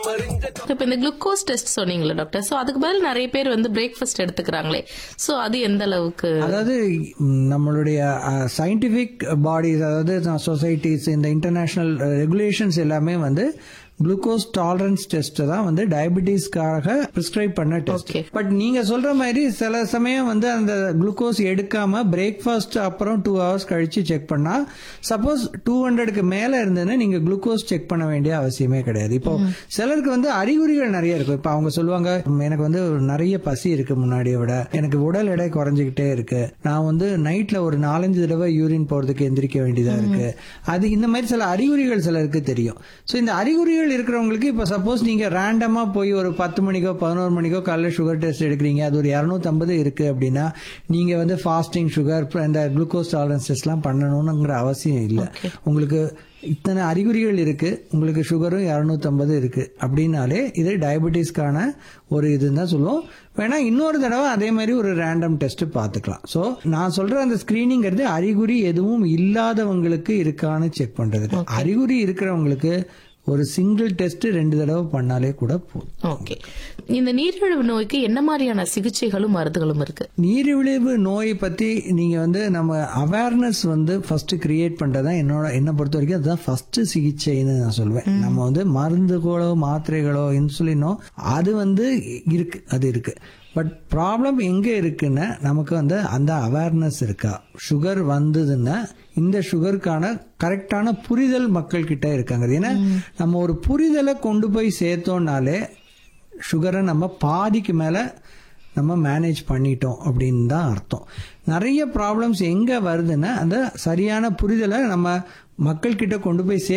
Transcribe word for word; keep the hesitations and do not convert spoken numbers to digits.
இப்ப இந்த glucose test சொன்னீங்களா டாக்டர், சோ அதுக்கு பதில் நிறைய பேர் வந்து பிரேக்ஃபாஸ்ட் எடுத்துக்கிறாங்களே, சோ அது எந்த அளவுக்கு? அதாவது நம்மளுடைய சயின்டிபிக் பாடிஸ், அதாவது சொசைட்டிஸ், இந்த இன்டர்நேஷனல் ரெகுலேஷன்ஸ் எல்லாமே வந்து குளுக்கோஸ் டாலரன்ஸ் டெஸ்ட் தான் வந்து டயபிட்டிஸ்க்காக பிரிஸ்கிரைப் பண்ண டெஸ்ட். பட் நீங்க சொல்ற மாதிரி சில சமயம் வந்து அந்த குளுக்கோஸ் எடுக்காம பிரேக்ஃபாஸ்ட் அப்புறம் டூ ஹவர்ஸ் கழிச்சு செக் பண்ணா, சப்போஸ் டூ ஹண்ட்ரடுக்கு மேல இருந்ததுன்னா நீங்க குளுக்கோஸ் செக் பண்ண வேண்டிய அவசியமே கிடையாது. இப்போ சிலருக்கு வந்து அறிகுறிகள் நிறைய இருக்கும். இப்ப அவங்க சொல்லுவாங்க, எனக்கு வந்து நிறைய பசி இருக்கு முன்னாடியை விட, எனக்கு உடல் எடை குறைஞ்சிக்கிட்டே இருக்கு, நான் வந்து நைட்ல ஒரு நாலஞ்சு தடவை யூரின் போறதுக்கு எந்திரிக்க வேண்டியதா இருக்கு. அது இந்த மாதிரி சில அறிகுறிகள் சிலருக்கு தெரியும். சோ இந்த அறிகுறிகள் இருக்கிறவங்களுக்கு இப்ப சப்போஸ் நீங்க ரேண்டமா போய் ஒரு பத்து மணிக்கோ பதினோரு மணிக்கோ காலையில சுகர் டெஸ்ட் எடுக்கிறீங்க, அது ஒரு இருநூத்தி ஐம்பது இருக்கு அப்படின்னா நீங்க வந்து ஃபாஸ்டிங் சுகர் இந்த குளுக்கோஸ் டாலரன்ஸ் டெஸ்ட் எல்லாம் பண்ணணும்ங்கிற அவசியம் இல்லை. உங்களுக்கு இத்தனை அறிகுறிகள் இருக்கு, உங்களுக்கு சுகரும் இருநூத்தி ஐம்பது இருக்கு அப்படின்னாலே இது டயபெட்டிஸ்க்கான ஒரு இதுன்னு தான் சொல்லுவோம். வேணா இன்னொரு தடவை அதே மாதிரி ஒரு ரேண்டம் டெஸ்ட் பார்த்துக்கலாம். ஸோ நான் சொல்ற அந்த ஸ்கிரீனிங்கிறது அறிகுறி எதுவும் இல்லாதவங்களுக்கு இருக்கான்னு செக் பண்றது. அறிகுறி இருக்கிறவங்களுக்கு ஒரு சிங்கிள் டெஸ்ட் ரெண்டு தடவை பண்ணாலே கூட போதும். ஓகே. இந்த நீரிழிவு நோய்க்கு என்ன மாதிரியான சிகிச்சைகளும் மருந்துகளும் இருக்கு? நீரிழிவு நோய் பத்தி நீங்க வந்து நம்ம அவேர்னஸ் வந்து ஃபர்ஸ்ட் கிரியேட் பண்றதா என்னோட என்ன பொறுத்த வரைக்கும் அதுதான் ஃபர்ஸ்ட் சிகிச்சைன்னு நான் சொல்வேன். நம்ம வந்து மருந்துகளோ மாத்திரைகளோ இன்சுலினோ அது வந்து இருக்கு, அது இருக்கு. பட் ப்ராப்ளம் எங்க இருக்குன்னா நமக்கு வந்து அந்த அவேர்னஸ் இருக்கா, சுகர் வந்ததுன்னா இந்த சுகருக்கான கரெக்டான புரிதல் மக்கள் கிட்ட இருக்காங்க. ஏன்னா நம்ம ஒரு புரிதலை கொண்டு போய் சேர்த்தோம்னாலே சுகரை நம்ம பாதிக்கு மேல நம்ம மேனேஜ் பண்ணிட்டோம் அப்படின்னு தான் அர்த்தம். நிறைய ப்ராப்ளம்ஸ் எங்க வருதுன்னா அந்த சரியான புரிதலை நம்ம மக்கள் கிட்ட கொண்டு போய் சே